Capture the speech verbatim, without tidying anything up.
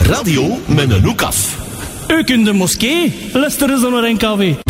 Radio met een hoek af. U kunt de moskee, luisteren ze naar N K W.